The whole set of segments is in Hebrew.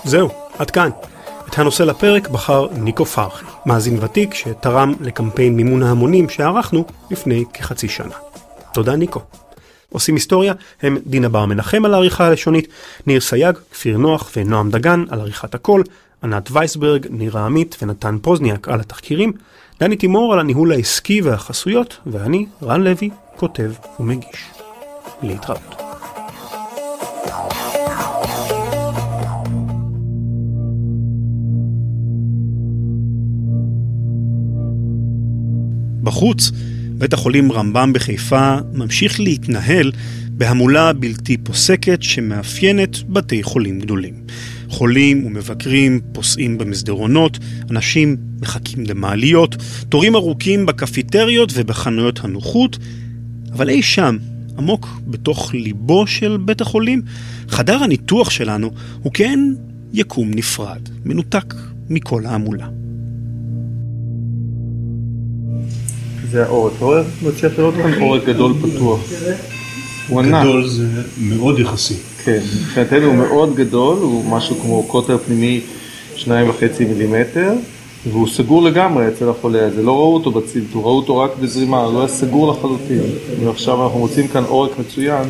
זהו, עד כאן. את הנושא לפרק בחר ניקו פרחי, מאזין ותיק שתרם לקמפיין מימון ההמונים שערכנו לפני כחצי שנה. תודה ניקו. עושים היסטוריה הם דינה בר מנחם על העריכה הלשונית, ניר סייג, כפיר נוח ונועם דגן על עריכת הקול, ענת וייסברג, נירה עמית ונתן פוזניאק על התחקירים, דני תימור על הניהול העסקי והחסויות, ואני, רן לוי, כותב ומגיש. להתראות. בחוץ, בית החולים רמב"ם בחיפה ממשיך להתנהל בהמולה בלתי פוסקת שמאפיינת בתי חולים גדולים. חולים ומבקרים פוסעים במסדרונות, אנשים מחכים למעליות, תורים ארוכים בקפיטריות ובחנויות הנוחות, אבל אי שם, עמוק בתוך ליבו של בית החולים, חדר הניתוח שלנו הוא כן יקום נפרד, מנותק מכל ההמולה. זה העורק, העורק מצליח לראות כאן עורק גדול פתוח. הוא ענק. גדול זה מאוד יחסי. כן, מבחינתנו הוא מאוד גדול, הוא משהו כמו קוטר פנימי 2.5 מילימטר, והוא סגור לגמרי אצל החולה הזה, לא ראו אותו בצילטור, ראו אותו רק בזרימה, לא היה סגור לחלוטין. ועכשיו אנחנו מוצאים כאן עורק מצוין,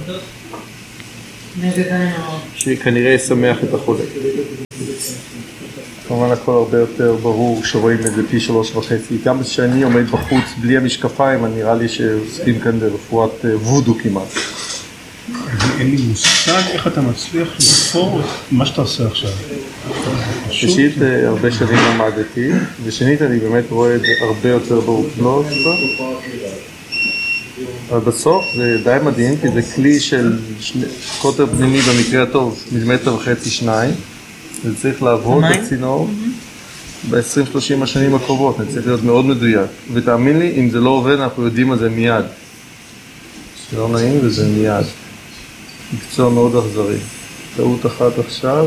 שכנראה ישמח את החולה. כמובן הכל הרבה יותר ברור שרואים את זה פי 3.5. גם כשאני עומד בחוץ בלי המשקפיים, נראה לי שעוסקים כאן ברפואת וודו כמעט. אין לי מושג איך אתה מצליח לפור את מה שאתה עושה עכשיו. ראשית, הרבה שנים למדתי, ושנית אני באמת רואה את זה הרבה יותר ברור. לא, אבל בסוף זה די מדהים, כי זה כלי של קוטר פנימי במקרה הטוב, 1.5 מילימטר 2. זה צריך לעבוד בצינור ב-20-30 השנים הקרובות, זה צריך להיות מאוד מדויק. ותאמין לי, אם זה לא עובד, אנחנו יודעים על זה מיד. זה לא נעים וזה מיד. מקצוע מאוד אכזרי. טעות אחת עכשיו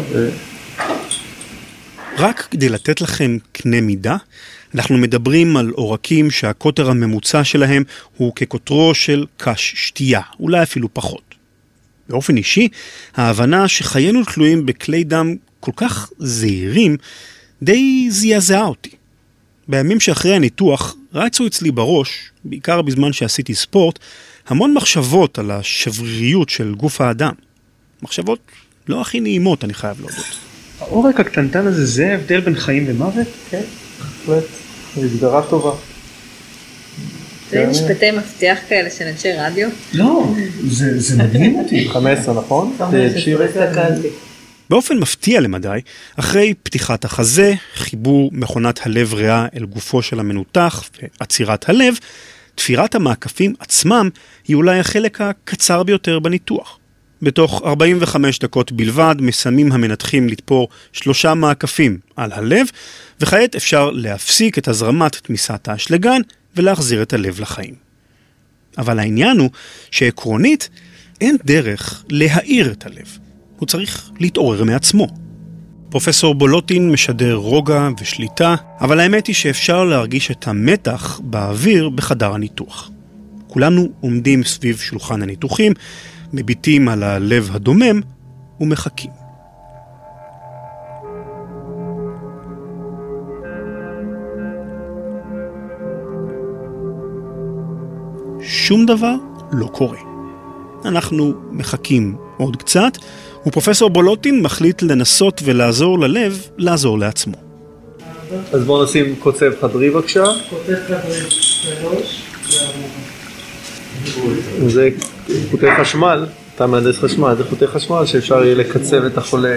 רק כדי לתת לכם קנה מידה, אנחנו מדברים על עורקים שהקוטר הממוצע שלהם הוא כקוטרו של קש שתייה, אולי אפילו פחות. באופן אישי, ההבנה שחיינו תלויים בכלי דם כל כך זהירים, די זעזעה אותי. בימים שאחרי הניתוח, רצו אצלי בראש, בעיקר בזמן שעשיתי ספורט, המון מחשבות על השבריריות של גוף האדם. מחשבות לא הכי נעימות, אני חייב להודות. העורק הקטנטן הזה, זה הבדל בין חיים ומוות? כן, בהחלט. זו הגדרה טובה. זה משפטי מפתח כאלה של אנשי רדיו? לא, זה מדהים אותי. 15, נכון? באופן מפתיע למדי, אחרי פתיחת החזה, חיבור מכונת הלב ריאה אל גופו של המנותח ועצירת הלב, תפירת המעקפים עצמם היא אולי החלק הקצר ביותר בניתוח. בתוך 45 דקות בלבד מסיימים המנתחים לתפור 3 מעקפים על הלב, וכעת אפשר להפסיק את הזרמת תמיסת האשלגן ולהחזיר את הלב לחיים. אבל העניין הוא שעקרונית אין דרך להאיר את הלב. הוא צריך להתעורר מעצמו. פרופסור בולוטין משדר רוגע ושליטה, אבל האמת היא שאפשר להרגיש את המתח באוויר בחדר הניתוח. כולנו עומדים סביב שולחן הניתוחים, מביטים על הלב הדומם ומחכים. שום דבר לא קורה. אנחנו מחכים עוד קצת, ופרופסור בולוטין מחליט לנסות ולעזור ללב, לעזור לעצמו. אז בואו נשים קוצב חדרי בבקשה. קוצב חדרי 3. זה חוטי חשמל, אתה מהנדס חשמל, זה חוטי חשמל שאפשר יהיה לקצב את החולה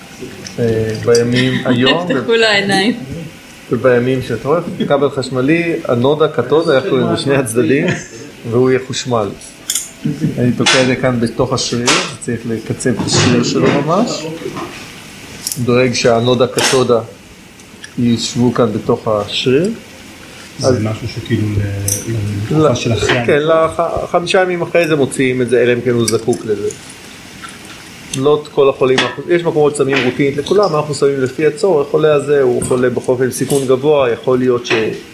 בימים היום. תפתחו לו העיניים. ובימים שאתה רואה, כבל חשמלי, הנודה, קתודה, יכולים בשני הצדדים, והוא יהיה חושמל. אני תוקע את זה כאן בתוך השריר, צריך לקצב את השריר שלו ממש. דואג שהנודה קתודה ישבו כאן בתוך השריר. זה משהו שכאילו לתקופה של אחרי. כן, 5 ימים אחרי זה מוציאים את זה, אלא אם כן הוא זקוק לזה. לא את כל החולים, יש מקומות שמים רוטינית לכולם, אנחנו שמים לפי הצורך, החולה הזה הוא חולה בחופן סיכון גבוה, יכול להיות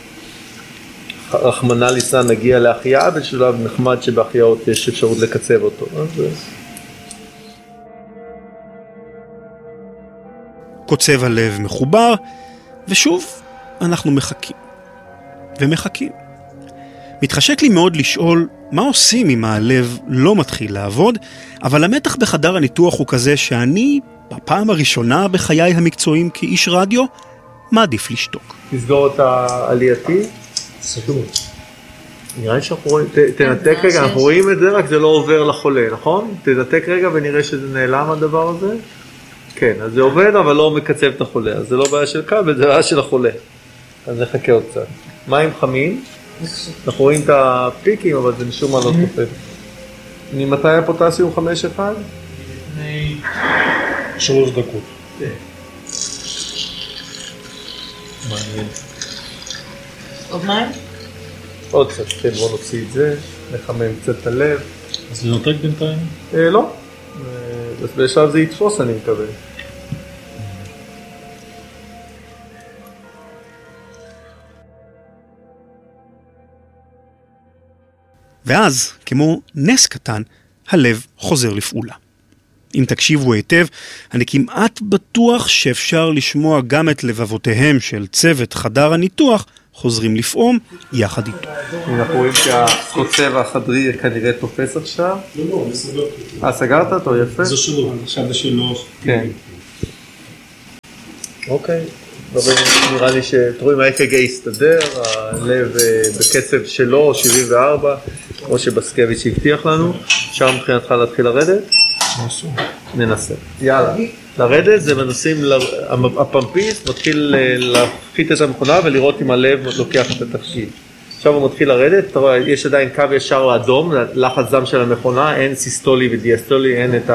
רחמנא ליצלן נגיע להחייאה, בשלב נחמד שבהחייאות יש אפשרות לקצב אותו. קוצב הלב מחובר, ושוב אנחנו מחכים. ומחכים. מתחשק לי מאוד לשאול מה עושים אם הלב לא מתחיל לעבוד, אבל המתח בחדר הניתוח הוא כזה שאני, בפעם הראשונה בחיי המקצועיים כאיש רדיו, מעדיף לשתוק. תסגור את העלייתי. סגור. נראה לי שאנחנו רואים, תנתק רגע, אנחנו רואים את זה, רק זה לא עובר לחולה, נכון? תנתק רגע ונראה שזה נעלם הדבר הזה. כן, אז זה עובד, אבל לא מקצב את החולה. אז זה לא בעיה של כבל, זה בעיה של החולה. אז נחכה עוד קצת. מים חמים. אנחנו רואים את הפיקים, אבל זה משום מה לא תופד. ממתי הפוטסיום 5-1? לפני 3 דקות. מעניין. עוד מים? עוד קצת, כן, בוא נוציא את זה, נחמם קצת את הלב. אז לנתק בינתיים? לא. אז בשלב זה יתפוס, אני מקווה. ואז, כמו נס קטן, הלב חוזר לפעולה. אם תקשיבו היטב, אני כמעט בטוח שאפשר לשמוע גם את לבבותיהם של צוות חדר הניתוח חוזרים לפעום יחד איתו. אנחנו רואים שהקוצב החדרי כנראה תופס עכשיו. לא, אני סגרתי. סגרת אותו? יפה. זה שלו, עכשיו זה שלו. כן. אוקיי. נראה לי שתרואים ה-EKG יסתדר, הלב בקצב שלו, 74, כמו שבסקביץ' הבטיח לנו. אפשר מבחינתך להתחיל לרדת? ננסה. יאללה. לרדת זה מנסים, הפמפיסט מתחיל להפחית את המכונה ולראות אם הלב לוקח את התפקיד. עכשיו הוא מתחיל לרדת, אתה רואה, יש עדיין קו ישר לאדום, לחץ דם של המכונה, אין סיסטולי ודיאסטולי, אין את